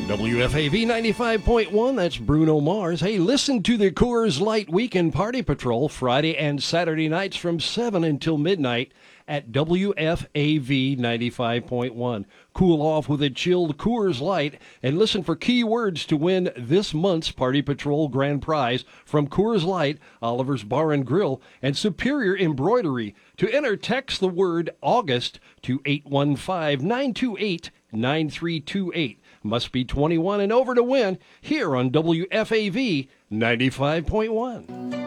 WFAV 95.1, that's Bruno Mars. Hey, listen to the Coors Light Weekend Party Patrol Friday and Saturday nights from 7 until midnight at WFAV 95.1. Cool off with a chilled Coors Light and listen for key words to win this month's Party Patrol Grand Prize from Coors Light, Oliver's Bar and Grill, and Superior Embroidery. To enter, text the word August to 815-928-9328. Must be 21 and over to win here on WFAV 95.1.